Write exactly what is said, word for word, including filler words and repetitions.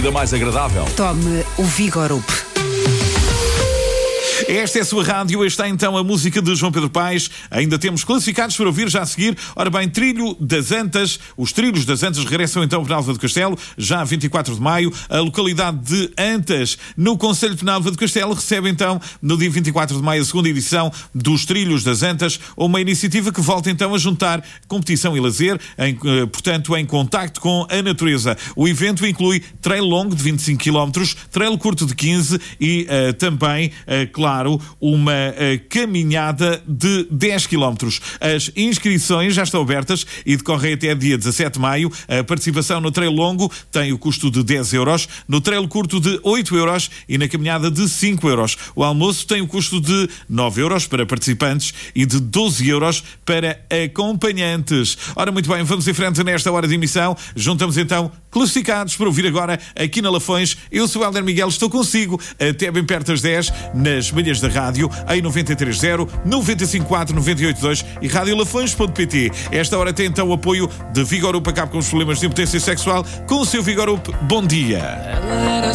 Ainda mais agradável. Tome o Vigorup. Esta é a sua rádio, está então a música de João Pedro Paes. Ainda temos classificados para ouvir já a seguir. Ora bem, Trilho das Antas. Os Trilhos das Antas regressam então a Penalva do Castelo, já a vinte e quatro de maio. A localidade de Antas, no concelho de Penalva do Castelo, recebe então, no dia vinte e quatro de maio, a segunda edição dos Trilhos das Antas, uma iniciativa que volta então a juntar competição e lazer, em, portanto, em contacto com a natureza. O evento inclui trail longo de vinte e cinco quilómetros, trail curto de quinze e uh, também, uh, claro, uma uh, caminhada de dez quilómetros. As inscrições já estão abertas e decorrem até dia dezassete de maio. A participação no trail longo tem o custo de dez euros, no trail curto de oito euros e na caminhada de cinco euros. O almoço tem o custo de nove euros para participantes e de doze euros para acompanhantes. Ora, muito bem, vamos em frente nesta hora de emissão. Juntamos então classificados para ouvir agora aqui na Lafões. Eu sou o Helder Miguel, estou consigo até bem perto das dez, nas manhãs da rádio, em noventa e três zero, noventa e cinco quatro, noventa e oito dois e rádio lafões ponto pt. Esta hora tem então o apoio de Vigorup, acabe com os problemas de impotência sexual com o seu Vigorup. Bom dia.